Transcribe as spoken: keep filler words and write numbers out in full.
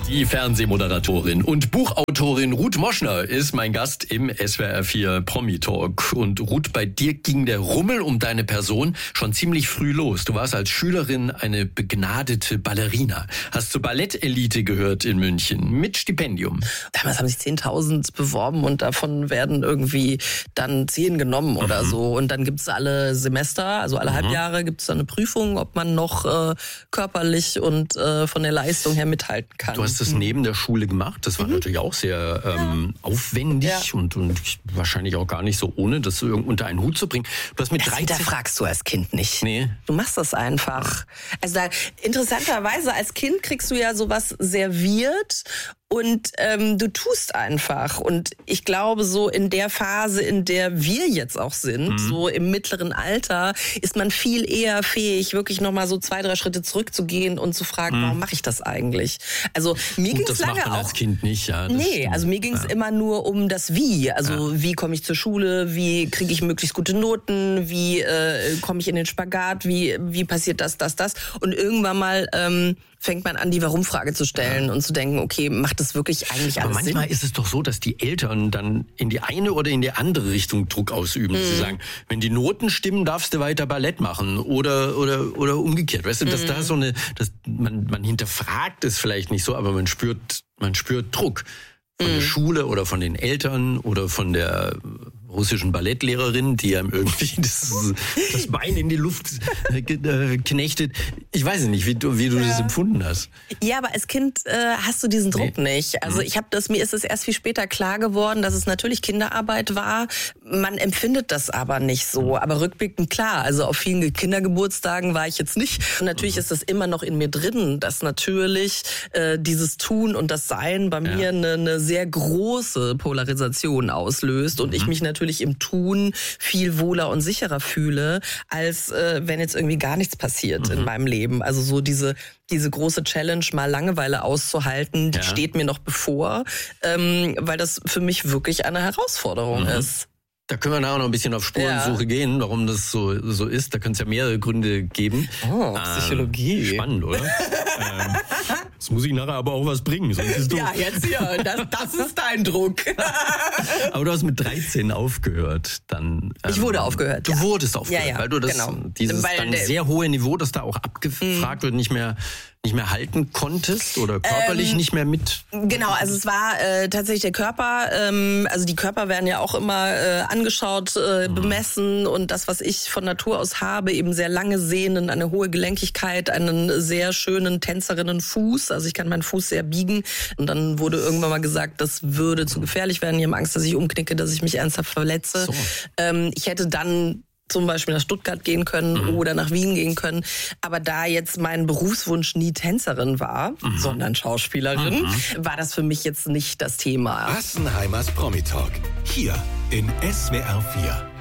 Die Fernsehmoderatorin und Buchautorin Ruth Moschner ist mein Gast im S W R vier Promi-Talk. Und Ruth, bei dir ging der Rummel um deine Person schon ziemlich früh los. Du warst als Schülerin eine begnadete Ballerina. Hast zur Ballettelite gehört in München mit Stipendium. Damals haben sich zehntausend beworben und davon werden irgendwie dann zehn genommen oder mhm. so. Und dann gibt's alle Semester, also alle mhm. Halbjahre gibt's dann eine Prüfung, ob man noch äh, körperlich und äh, von der Leistung her mithalten kann. Du hast das neben der Schule gemacht. Das war mhm. natürlich auch sehr ähm, ja. aufwendig ja. und, und wahrscheinlich auch gar nicht so ohne, das unter einen Hut zu bringen. Du hast mit das dreizehn hinterfragst du als Kind nicht. Nee. Du machst das einfach. Also da, interessanterweise als Kind kriegst du ja sowas serviert und ähm, du tust einfach. Und ich glaube, so in der Phase, in der wir jetzt auch sind, mhm. so im mittleren Alter, ist man viel eher fähig, wirklich nochmal so zwei, drei Schritte zurückzugehen und zu fragen, mhm. warum mache ich das eigentlich? Also mir ging es lange macht man auch. Als Kind nicht, ja. Nee, stimmt. also mir ging es ja. immer nur um das Wie. Also ja. wie komme ich zur Schule, wie kriege ich möglichst gute Noten, wie äh, komme ich in den Spagat, wie wie passiert das, das, das. Und irgendwann mal ähm, fängt man an, die Warum-Frage zu stellen ja. und zu denken, okay, macht das wirklich eigentlich Aber alles manchmal Sinn? ist es doch so, dass die Eltern dann in die eine oder in die andere Richtung Druck ausüben. Mhm. Sie sagen, wenn die Noten stimmen, darfst du weiter Ballett machen oder oder oder umgekehrt. Weißt du, dass mhm. da so eine, dass man man hinterfragt es vielleicht nicht so, aber man spürt man spürt Druck von mhm. der Schule oder von den Eltern oder von der russischen Ballettlehrerin, die einem irgendwie das, das Bein in die Luft knechtet. Ich weiß nicht, wie du, wie du ja. das empfunden hast. Ja, aber als Kind äh, hast du diesen Druck nee. nicht. Also ich habe das, mir ist es erst viel später klar geworden, dass es natürlich Kinderarbeit war. Man empfindet das aber nicht so. Aber rückblickend klar, also auf vielen Kindergeburtstagen war ich jetzt nicht. Und natürlich mhm. ist das immer noch in mir drin, dass natürlich äh, dieses Tun und das Sein bei ja. mir eine, eine sehr große Polarisation auslöst und mhm. ich mich natürlich im Tun viel wohler und sicherer fühle, als äh, wenn jetzt irgendwie gar nichts passiert mhm. in meinem Leben. Also so diese diese große Challenge, mal Langeweile auszuhalten, die ja. steht mir noch bevor, ähm, weil das für mich wirklich eine Herausforderung mhm. ist. Da können wir nachher noch ein bisschen auf Spurensuche ja. gehen, warum das so so ist. Da könnte es ja mehrere Gründe geben. Oh, Psychologie. Ähm, spannend, oder? ähm, das muss ich nachher aber auch was bringen. Sonst ist ja, jetzt hier. Das, das ist dein Druck. Aber du hast mit dreizehn aufgehört. Dann. Ähm, ich wurde aufgehört. Du ja. wurdest aufgehört, ja, ja, weil du das genau. dieses weil dann sehr hohe Niveau, das da auch abgefragt mhm. wird, nicht mehr nicht mehr halten konntest oder körperlich ähm, nicht mehr mit? Genau, also es war äh, tatsächlich der Körper. Ähm, also die Körper werden ja auch immer äh, angeschaut, äh, mhm. bemessen und das, was ich von Natur aus habe, eben sehr lange Sehnen, eine hohe Gelenkigkeit, einen sehr schönen Tänzerinnenfuß. Also ich kann meinen Fuß sehr biegen und dann wurde irgendwann mal gesagt, das würde zu gefährlich werden. Die haben Angst, dass ich umknicke, dass ich mich ernsthaft verletze. So. Ähm, ich hätte dann zum Beispiel nach Stuttgart gehen können mhm. oder nach Wien gehen können. Aber da jetzt mein Berufswunsch nie Tänzerin war, mhm. sondern Schauspielerin, mhm. war das für mich jetzt nicht das Thema. Assenheimers Promi-Talk. Hier in S W R vier.